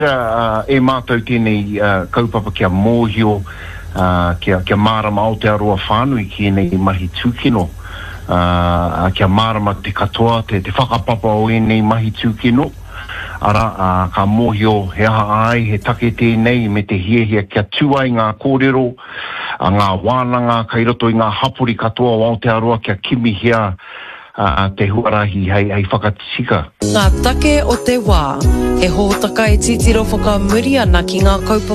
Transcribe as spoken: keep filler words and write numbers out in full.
uh, e mātou tēnei uh, kaupapa kia mōhio, uh, kia, kia mārama o te aroa whānui ki nei mahi tūkino. Uh, kia mārama te katoa, te, te whakapapa o e nei mahi tūkino. Ara, uh, ka mōhio he aha ai, he take tēnei me te hiehia kia tuai ngā kōrero, a ngā wānanga, kai roto i ngā hapuri katoa o Aotearoa kia kimihia uh, te huarahi hei, hei whakatisika. Ngā take o te wā, he hōtaka e titiro whakamuria ana ki ngā kaupapa